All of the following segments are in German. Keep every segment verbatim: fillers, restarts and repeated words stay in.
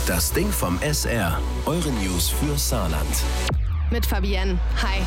Das Ding vom S R. Eure News für Saarland. Mit Fabienne. Hi.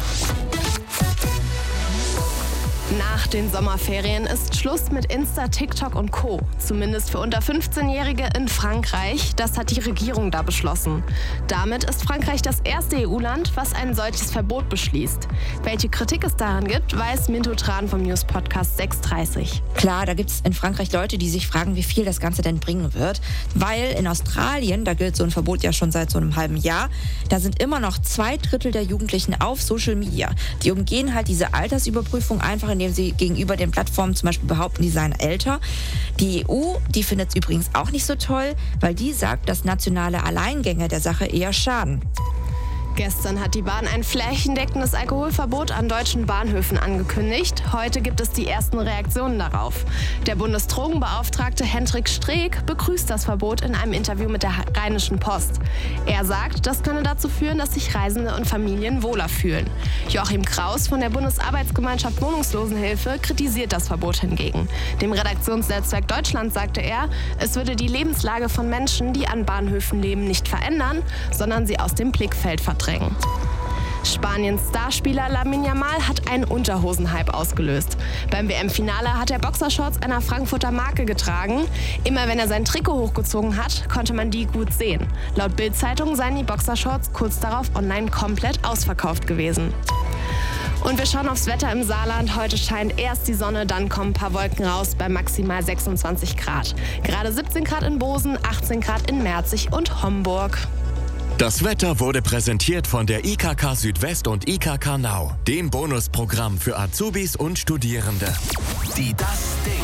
Nach den Sommerferien ist Schluss mit Insta, TikTok und Co. Zumindest für unter fünfzehnjährige in Frankreich. Das hat die Regierung da beschlossen. Damit ist Frankreich das erste E U-Land, was ein solches Verbot beschließt. Welche Kritik es daran gibt, weiß Minto Tran vom News-Podcast sechs dreißig. Klar, da gibt es in Frankreich Leute, die sich fragen, wie viel das Ganze denn bringen wird. Weil in Australien, da gilt so ein Verbot ja schon seit so einem halben Jahr, da sind immer noch zwei Drittel der Jugendlichen auf Social Media. Die umgehen halt diese Altersüberprüfung einfach, indem sie gegenüber den Plattformen zum Beispiel behaupten, die seien älter. Die E U, die findet es übrigens auch nicht so toll, weil die sagt, dass nationale Alleingänge der Sache eher schaden. Gestern hat die Bahn ein flächendeckendes Alkoholverbot an deutschen Bahnhöfen angekündigt. Heute gibt es die ersten Reaktionen darauf. Der Bundesdrogenbeauftragte Hendrik Streeck begrüßt das Verbot in einem Interview mit der Rheinischen Post. Er sagt, das könne dazu führen, dass sich Reisende und Familien wohler fühlen. Joachim Kraus von der Bundesarbeitsgemeinschaft Wohnungslosenhilfe kritisiert das Verbot hingegen. Dem Redaktionsnetzwerk Deutschland sagte er, es würde die Lebenslage von Menschen, die an Bahnhöfen leben, nicht verändern, sondern sie aus dem Blickfeld verdrängen. Spaniens Starspieler Lamine Yamal hat einen Unterhosenhype ausgelöst. Beim W M-Finale hat er Boxershorts einer Frankfurter Marke getragen. Immer wenn er sein Trikot hochgezogen hat, konnte man die gut sehen. Laut Bild-Zeitung seien die Boxershorts kurz darauf online komplett ausverkauft gewesen. Und wir schauen aufs Wetter im Saarland. Heute scheint erst die Sonne, dann kommen ein paar Wolken raus bei maximal sechsundzwanzig Grad. Gerade siebzehn Grad in Bosen, achtzehn Grad in Merzig und Homburg. Das Wetter wurde präsentiert von der I K K Südwest und I K K Nau, dem Bonusprogramm für Azubis und Studierende. Die Das Ding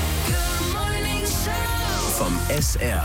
vom S R.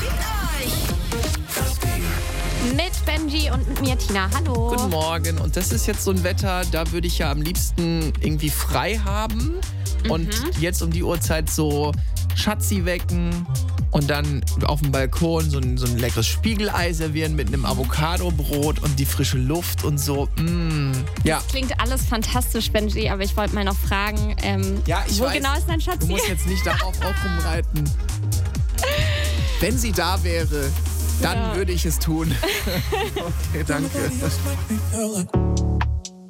Das Ding. Mit Benji und mit mir, Tina. Hallo. Guten Morgen. Und das ist jetzt so ein Wetter, da würde ich ja am liebsten irgendwie frei haben. Mhm. Und jetzt um die Uhrzeit so Schatzi wecken und dann auf dem Balkon so ein, so ein leckeres Spiegelei servieren mit einem Avocadobrot und die frische Luft und so. Mm, ja. Das klingt alles fantastisch, Benji, aber ich wollte mal noch fragen, ähm, ja, ich wo weiß, genau ist dein Schatzi? Du musst jetzt nicht darauf auch rumreiten. Wenn sie da wäre, dann ja. würde ich es tun. Okay, danke.